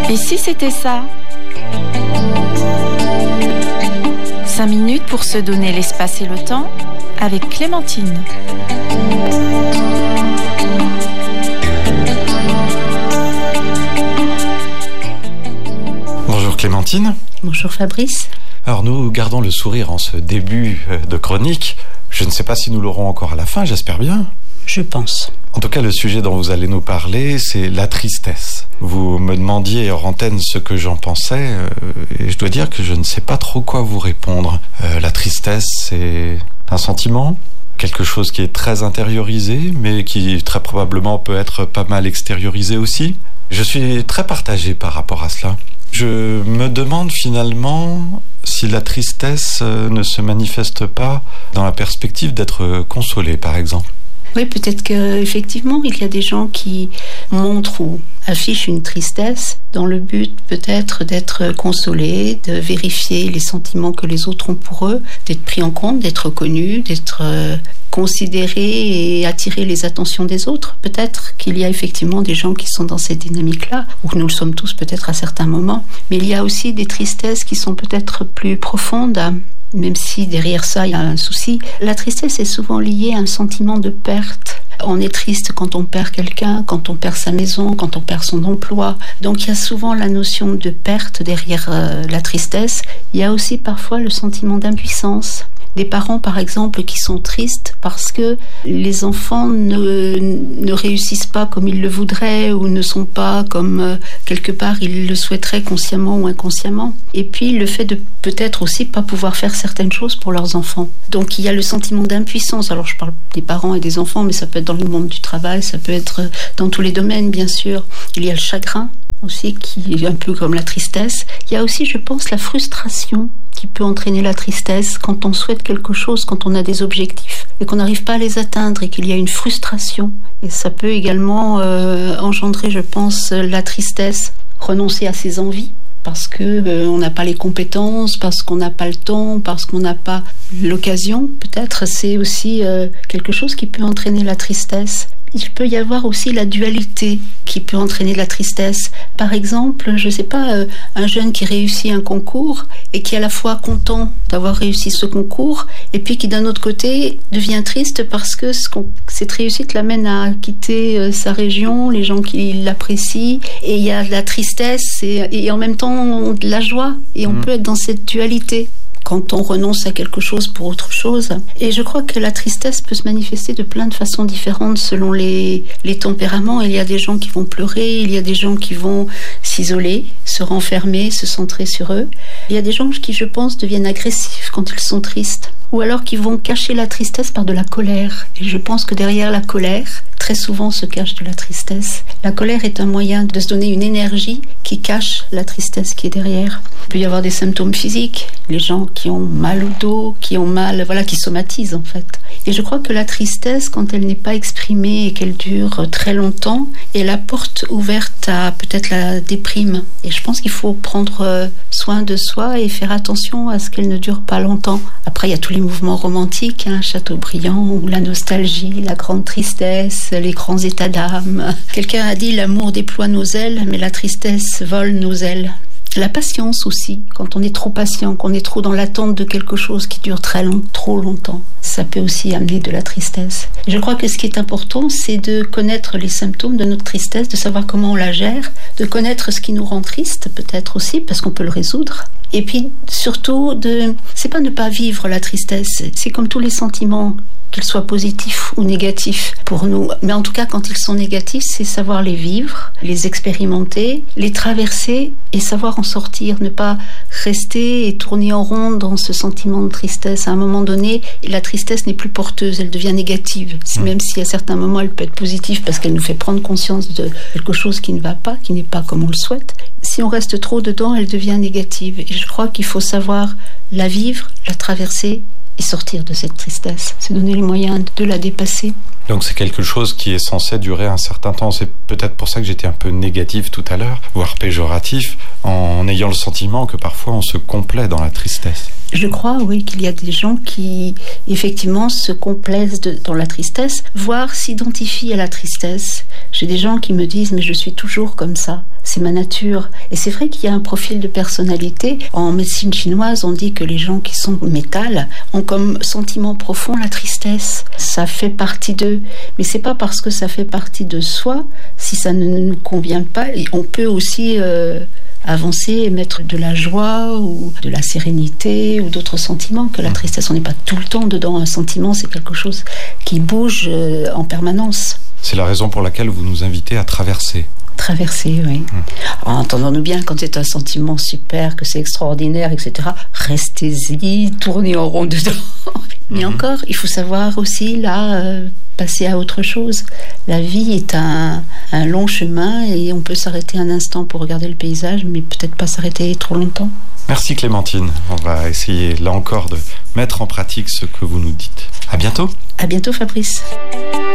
Et si c'était ça ? 5 minutes pour se donner l'espace et le temps avec Clémentine. Bonjour Clémentine. Bonjour Fabrice. Alors nous gardons le sourire en ce début de chronique. Je ne sais pas si nous l'aurons encore à la fin, j'espère bien. Je pense. En tout cas, le sujet dont vous allez nous parler, c'est la tristesse. Vous me demandiez hors antenne ce que j'en pensais, et je dois dire que je ne sais pas trop quoi vous répondre. La tristesse, c'est un sentiment, quelque chose qui est très intériorisé, mais qui très probablement peut être pas mal extériorisé aussi. Je suis très partagé par rapport à cela. Je me demande finalement si la tristesse ne se manifeste pas dans la perspective d'être consolé, par exemple. Oui, peut-être qu'effectivement, il y a des gens qui montrent ou affichent une tristesse dans le but peut-être d'être consolés, de vérifier les sentiments que les autres ont pour eux, d'être pris en compte, d'être reconnus, d'être considérés et attirer les attentions des autres. Peut-être qu'il y a effectivement des gens qui sont dans cette dynamique-là, ou que nous le sommes tous peut-être à certains moments. Mais il y a aussi des tristesses qui sont peut-être plus profondes, même si derrière ça il y a un souci. La tristesse est souvent liée à un sentiment de perte. On est triste quand on perd quelqu'un, quand on perd sa maison, quand on perd son emploi. Donc il y a souvent la notion de perte derrière la tristesse. Il y a aussi parfois le sentiment d'impuissance. Des parents, par exemple, qui sont tristes parce que les enfants ne réussissent pas comme ils le voudraient ou ne sont pas comme quelque part ils le souhaiteraient consciemment ou inconsciemment. Et puis le fait de peut-être aussi pas pouvoir faire certaines choses pour leurs enfants. Donc il y a le sentiment d'impuissance. Alors je parle des parents et des enfants, mais ça peut être dans le monde du travail, ça peut être dans tous les domaines, bien sûr. Il y a le chagrin aussi, qui est un peu comme la tristesse. Il y a aussi, je pense, la frustration qui peut entraîner la tristesse quand on souhaite quelque chose, quand on a des objectifs et qu'on n'arrive pas à les atteindre et qu'il y a une frustration. Et ça peut également engendrer, je pense, la tristesse, renoncer à ses envies parce qu'on n'a pas les compétences, parce qu'on n'a pas le temps, parce qu'on n'a pas l'occasion. Peut-être c'est aussi quelque chose qui peut entraîner la tristesse. Il peut y avoir aussi la dualité qui peut entraîner la tristesse. Par exemple, je ne sais pas, un jeune qui réussit un concours et qui est à la fois content d'avoir réussi ce concours et puis qui d'un autre côté devient triste parce que cette réussite l'amène à quitter sa région, les gens qui l'apprécient, et il y a de la tristesse et en même temps de la joie, et on peut être dans cette dualité quand on renonce à quelque chose pour autre chose. Et je crois que la tristesse peut se manifester de plein de façons différentes selon les tempéraments. Il y a des gens qui vont pleurer, il y a des gens qui vont s'isoler, se renfermer, se centrer sur eux. Il y a des gens qui, je pense, deviennent agressifs quand ils sont tristes, ou alors qui vont cacher la tristesse par de la colère. Et je pense que derrière la colère, très souvent se cache de la tristesse. La colère est un moyen de se donner une énergie qui cache la tristesse qui est derrière. Il peut y avoir des symptômes physiques, les gens qui ont mal au dos, qui ont mal, qui somatisent en fait. Et je crois que la tristesse, quand elle n'est pas exprimée et qu'elle dure très longtemps, est la porte ouverte à peut-être la déprime. Et je pense qu'il faut prendre soin de soi et faire attention à ce qu'elle ne dure pas longtemps. Après, il y a tous les mouvements romantiques, Chateaubriand, ou la nostalgie, la grande tristesse, les grands états d'âme. Quelqu'un a dit « L'amour déploie nos ailes, mais la tristesse vole nos ailes ». La patience aussi, quand on est trop patient, qu'on est trop dans l'attente de quelque chose qui dure trop longtemps, ça peut aussi amener de la tristesse. Et je crois que ce qui est important, c'est de connaître les symptômes de notre tristesse, de savoir comment on la gère, de connaître ce qui nous rend triste peut-être aussi, parce qu'on peut le résoudre. Et puis surtout, c'est pas ne pas vivre la tristesse, c'est comme tous les sentiments, qu'ils soient positifs ou négatifs pour nous. Mais en tout cas, quand ils sont négatifs, c'est savoir les vivre, les expérimenter, les traverser et savoir en sortir. Ne pas rester et tourner en rond dans ce sentiment de tristesse. À un moment donné, la tristesse n'est plus porteuse, elle devient négative. Même si à certains moments, elle peut être positive parce qu'elle nous fait prendre conscience de quelque chose qui ne va pas, qui n'est pas comme on le souhaite. Si on reste trop dedans, elle devient négative. Et je crois qu'il faut savoir la vivre, la traverser et sortir de cette tristesse, se donner les moyens de la dépasser. Donc c'est quelque chose qui est censé durer un certain temps. C'est peut-être pour ça que j'étais un peu négatif tout à l'heure, voire péjoratif, en ayant le sentiment que parfois on se complaît dans la tristesse. Je crois, oui, qu'il y a des gens qui, effectivement, se complaisent dans la tristesse, voire s'identifient à la tristesse. J'ai des gens qui me disent « mais je suis toujours comme ça ». c'est ma nature. Et c'est vrai qu'il y a un profil de personnalité. En médecine chinoise, on dit que les gens qui sont métal ont comme sentiment profond la tristesse. Ça fait partie d'eux. Mais c'est pas parce que ça fait partie de soi, si ça ne nous convient pas, on peut aussi avancer et mettre de la joie ou de la sérénité ou d'autres sentiments que la tristesse. On n'est pas tout le temps dedans. Un sentiment, c'est quelque chose qui bouge en permanence. C'est la raison pour laquelle vous nous invitez à traverser. Traverser, oui. Entendons-nous bien, quand c'est un sentiment super, que c'est extraordinaire, etc., restez-y, tournez en rond dedans. Mais encore, il faut savoir aussi, là, passer à autre chose. La vie est un long chemin et on peut s'arrêter un instant pour regarder le paysage, mais peut-être pas s'arrêter trop longtemps. Merci Clémentine. On va essayer, là encore, de mettre en pratique ce que vous nous dites. À bientôt. À bientôt, Fabrice.